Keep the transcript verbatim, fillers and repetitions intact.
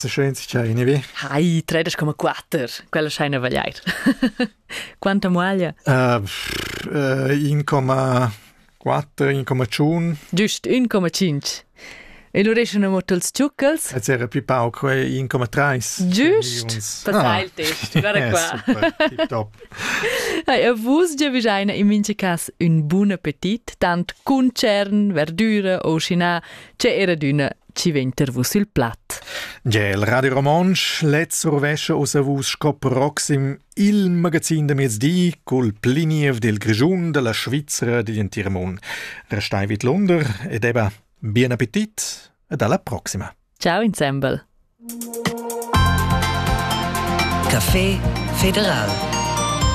Schön si c'è, ne vi? Hai, tre komma quattro. Quella scheina vagliair. Quanta muaglia? Uh, uh, uno komma quattro, uno komma cinque. Giust, uno komma cinque. E lo riescono molto els ciuccals? Ez era più poco, uno komma tre. Giust. Passai il test, guarda qua. Super, tip top. Hai, a vus già visaina in mince cas un buon appetit, tant concern, verdura o scina, c'è era d'una ci venter vus sul plat. Già, il Radio Romansch, let's rovescia o sa vus scop proxim il magazin de mezzdi col Pliniev del Grigiun della Svizzera di Entirmon. Restai vit Lunder ed eba bien appetit ed alla prossima. Ciao ensemble. Café Federal.